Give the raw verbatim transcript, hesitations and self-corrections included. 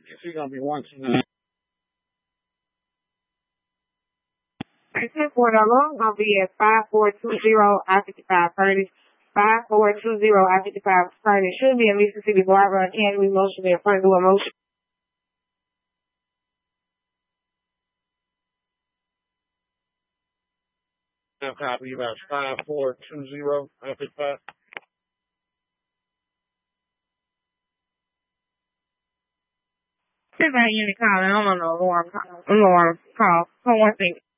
She's gonna be watching that. For the loan gonna be at five four two zero I fifty five thirty. Five four two zero I fifty five thirty. Should be in Mississippi Barbara Academy motion in front of a motion. Now copy about five four two zero I fifty five. Sit back unit calling. I'm on the alarm call. Alarm call. Hold one second.